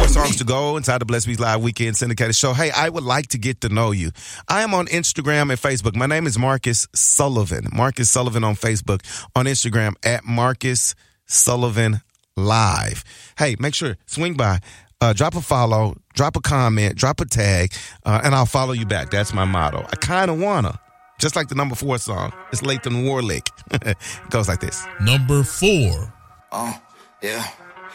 more songs to go inside the Blessed Beats Live Weekend Syndicated Show. Hey, I would like to get to know you. I am on Instagram and Facebook. My name is Marcus Sullivan. Marcus Sullivan on Facebook. On Instagram at Marcus Sullivan Live. Hey, make sure, swing by. Drop a follow, drop a comment, drop a tag, and I'll follow you back. That's my motto. I kind of wanna. Just like the number 4 song. It's Lathan Warlick. It goes like this. Number 4. Yeah.